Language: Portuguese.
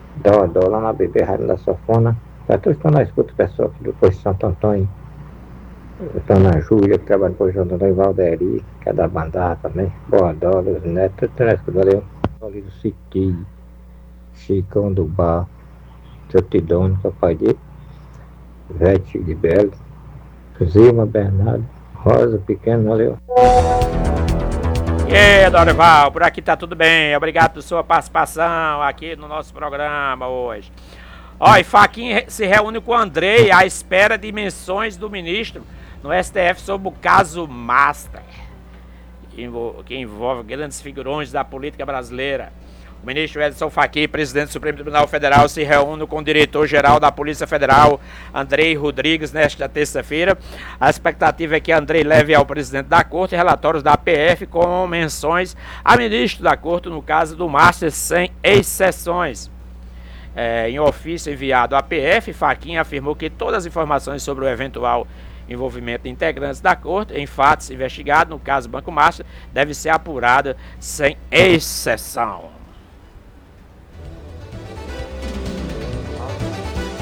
Dó lá na BB Rádio da Sofona. Já estou escutando a escuta o pessoal aqui do Posto de Santo Antônio. Dona Júlia, que trabalha com o João Antônio Valderi, que é da Bandar também. Boa Dólar, os netos, tudo na escuta, valeu. Ali do Siquinho, Chicão do Bar, seu Tidônio, que é o pai dele. Vete de Belo, Zilma Bernardo, Rosa Pequeno, valeu. E aí, Dorival, por aqui tá tudo bem. Obrigado por sua participação aqui no nosso programa hoje. Ó, e Fachin se reúne com Andrei à espera de menções do ministro no STF sobre o caso Master, que envolve grandes figurões da política brasileira. O ministro Edson Fachin, presidente do Supremo Tribunal Federal, se reúne com o diretor-geral da Polícia Federal, Andrei Rodrigues, nesta terça-feira. A expectativa é que Andrei leve ao presidente da Corte relatórios da PF com menções a ministro da Corte no caso do Master, sem exceções. Em ofício enviado à PF, Fachin afirmou que todas as informações sobre o eventual envolvimento de integrantes da Corte em fatos investigados no caso Banco Master deve ser apurada sem exceção.